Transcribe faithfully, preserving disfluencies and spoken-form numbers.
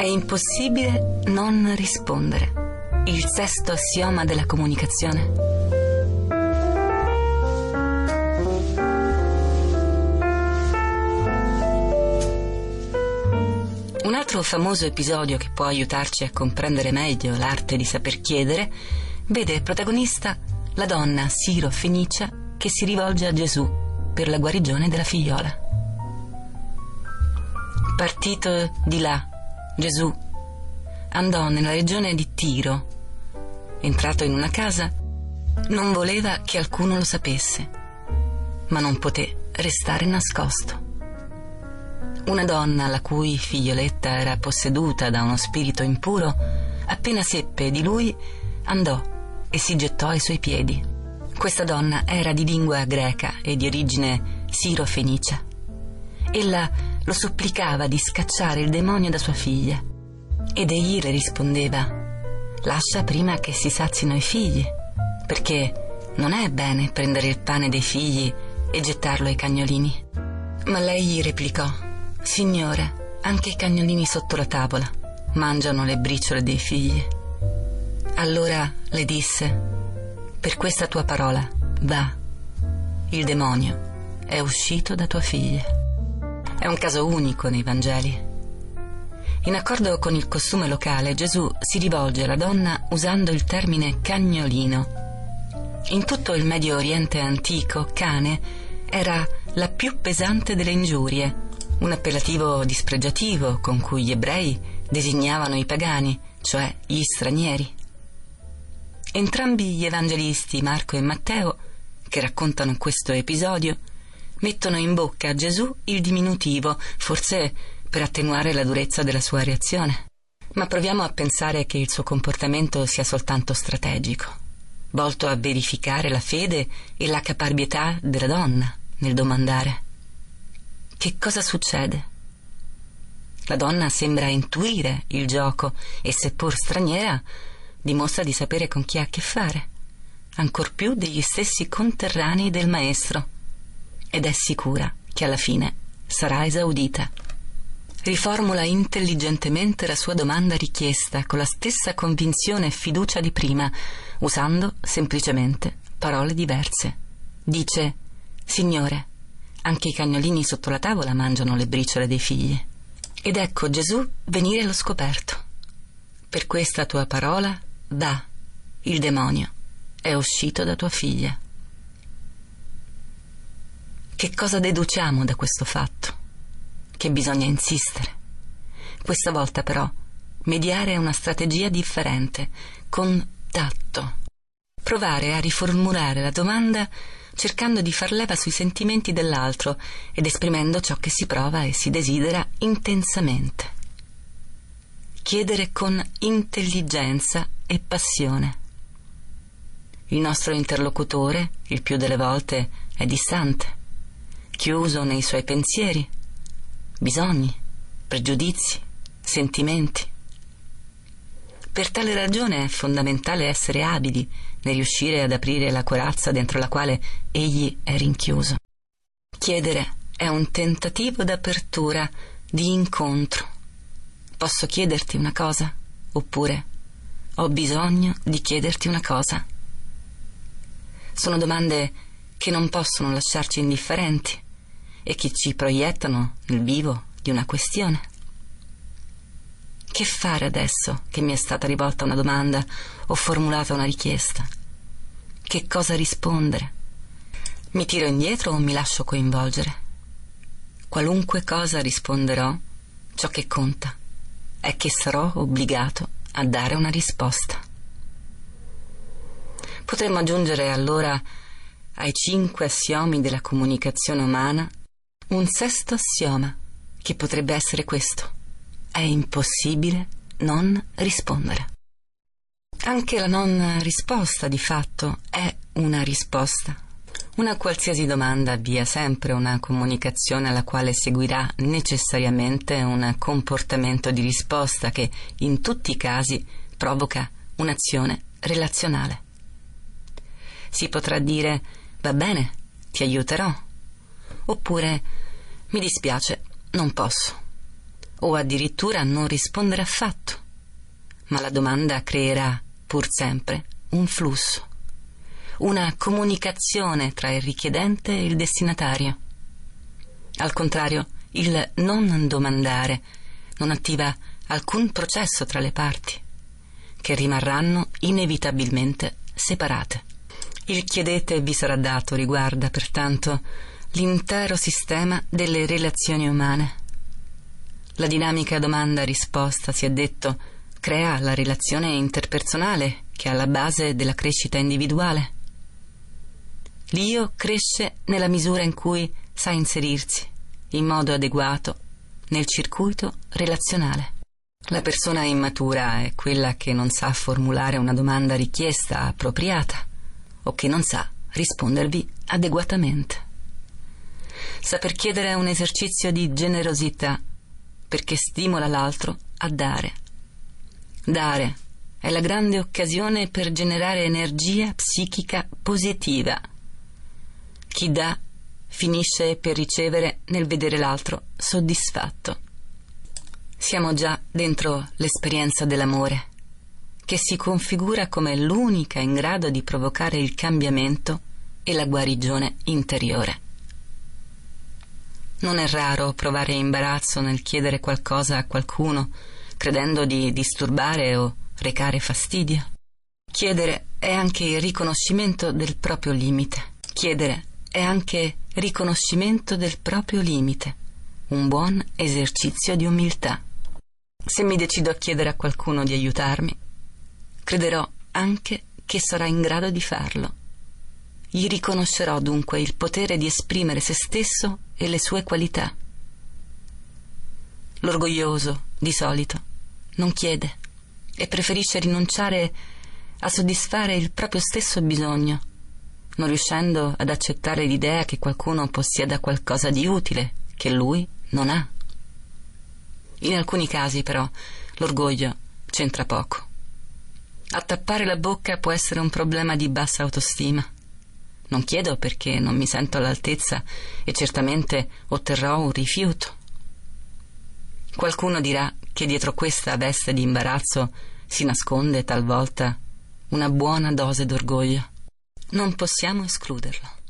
È impossibile non rispondere. Il sesto assioma della comunicazione. Un altro famoso episodio che può aiutarci a comprendere meglio l'arte di saper chiedere vede protagonista la donna Siro-Fenicia che si rivolge a Gesù per la guarigione della figliola. Partito di là, Gesù andò nella regione di Tiro. Entrato in una casa, non voleva che alcuno lo sapesse, ma non poté restare nascosto. Una donna la cui figlioletta era posseduta da uno spirito impuro, appena seppe di lui, andò e si gettò ai suoi piedi. Questa donna era di lingua greca e di origine siro-fenicia. Ella lo supplicava di scacciare il demonio da sua figlia, ed egli le rispondeva: lascia prima che si sazino i figli, perché non è bene prendere il pane dei figli e gettarlo ai cagnolini. Ma lei gli replicò: Signore, anche i cagnolini sotto la tavola mangiano le briciole dei figli. Allora le disse: per questa tua parola, va, il demonio è uscito da tua figlia. È un caso unico nei Vangeli. In accordo con il costume locale, Gesù si rivolge alla donna usando il termine cagnolino. In tutto il Medio Oriente antico, cane era la più pesante delle ingiurie, un appellativo dispregiativo con cui gli ebrei designavano i pagani, cioè gli stranieri. Entrambi gli evangelisti, Marco e Matteo, che raccontano questo episodio, mettono in bocca a Gesù il diminutivo, forse per attenuare la durezza della sua reazione. Ma proviamo a pensare che il suo comportamento sia soltanto strategico, volto a verificare la fede e la caparbietà della donna nel domandare: che cosa succede? La donna sembra intuire il gioco e, seppur straniera, dimostra di sapere con chi ha a che fare, ancor più degli stessi conterranei del maestro, ed è sicura che alla fine sarà esaudita. Riformula intelligentemente la sua domanda richiesta con la stessa convinzione e fiducia di prima, usando semplicemente parole diverse. Dice: Signore, anche i cagnolini sotto la tavola mangiano le briciole dei figli. Ed ecco Gesù venire allo scoperto. Per questa tua parola, va, il demonio è uscito da tua figlia. Che cosa deduciamo da questo fatto? Che bisogna insistere. Questa volta però mediare è una strategia differente, con tatto. Provare a riformulare la domanda cercando di far leva sui sentimenti dell'altro ed esprimendo ciò che si prova e si desidera intensamente. Chiedere con intelligenza e passione. Il nostro interlocutore, il più delle volte, è distante, chiuso nei suoi pensieri, bisogni, pregiudizi, sentimenti. Per tale ragione è fondamentale essere abili nel riuscire ad aprire la corazza dentro la quale egli è rinchiuso. Chiedere è un tentativo d'apertura, di incontro. Posso chiederti una cosa? Oppure ho bisogno di chiederti una cosa? Sono domande che non possono lasciarci indifferenti e che ci proiettano nel vivo di una questione. Che fare adesso che mi è stata rivolta una domanda o formulata una richiesta? Che cosa rispondere? Mi tiro indietro o mi lascio coinvolgere? Qualunque cosa risponderò, ciò che conta è che sarò obbligato a dare una risposta. Potremmo aggiungere allora ai cinque assiomi della comunicazione umana un sesto assioma, che potrebbe essere questo: è impossibile non rispondere. Anche la non risposta, di fatto, è una risposta. Una qualsiasi domanda avvia sempre una comunicazione alla quale seguirà necessariamente un comportamento di risposta che, in tutti i casi, provoca un'azione relazionale. Si potrà dire: va bene, ti aiuterò, oppure mi dispiace, non posso, o addirittura non rispondere affatto, ma la domanda creerà pur sempre un flusso, una comunicazione tra il richiedente e il destinatario. Al contrario, il non domandare non attiva alcun processo tra le parti, che rimarranno inevitabilmente separate. Il chiedete vi sarà dato riguarda, pertanto, l'intero sistema delle relazioni umane. La dinamica domanda-risposta, si è detto, crea la relazione interpersonale che è alla base della crescita individuale. L'io cresce nella misura in cui sa inserirsi, in modo adeguato, nel circuito relazionale. La persona immatura è quella che non sa formulare una domanda richiesta appropriata o che non sa rispondervi adeguatamente. Saper chiedere è un esercizio di generosità perché stimola l'altro a dare. Dare è la grande occasione per generare energia psichica positiva. Chi dà finisce per ricevere nel vedere l'altro soddisfatto. Siamo già dentro l'esperienza dell'amore, che si configura come l'unica in grado di provocare il cambiamento e la guarigione interiore. Non è raro provare imbarazzo nel chiedere qualcosa a qualcuno, credendo di disturbare o recare fastidio. Chiedere è anche il riconoscimento del proprio limite. Chiedere è anche riconoscimento del proprio limite, un buon esercizio di umiltà. Se mi decido a chiedere a qualcuno di aiutarmi, crederò anche che sarà in grado di farlo. Gli riconoscerò dunque il potere di esprimere se stesso e le sue qualità. L'orgoglioso, di solito, non chiede e preferisce rinunciare a soddisfare il proprio stesso bisogno, non riuscendo ad accettare l'idea che qualcuno possieda qualcosa di utile che lui non ha. In alcuni casi, però, l'orgoglio c'entra poco. Attappare la bocca può essere un problema di bassa autostima. Non chiedo perché non mi sento all'altezza e certamente otterrò un rifiuto. Qualcuno dirà che dietro questa veste di imbarazzo si nasconde talvolta una buona dose d'orgoglio. Non possiamo escluderlo.